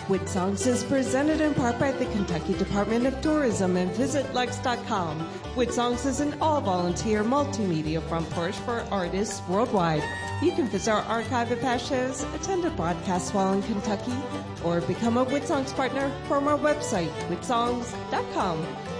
Wit Songs is presented in part by the Kentucky Department of Tourism and VisitLex.com. Wit Songs is an all-volunteer multimedia front porch for artists worldwide. You can visit our archive of past shows, attend a broadcast while in Kentucky, or become a Wit Songs partner from our website, witsongs.com.